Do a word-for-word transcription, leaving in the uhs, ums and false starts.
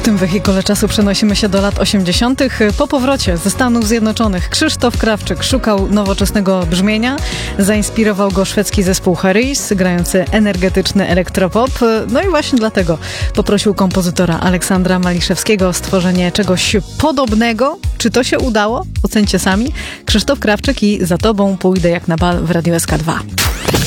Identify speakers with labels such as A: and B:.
A: tym wehikule czasu przenosimy się do lat osiemdziesiątych. Po powrocie ze Stanów Zjednoczonych Krzysztof Krawczyk szukał nowoczesnego brzmienia. Zainspirował go szwedzki zespół Harris, grający energetyczny elektropop. No i właśnie dlatego poprosił kompozytora Aleksandra Maliszewskiego o stworzenie czegoś podobnego. Czy to się udało? Ocencie sami. Krzysztof Krawczyk i Za tobą pójdę jak na bal w Radiu S K dwa.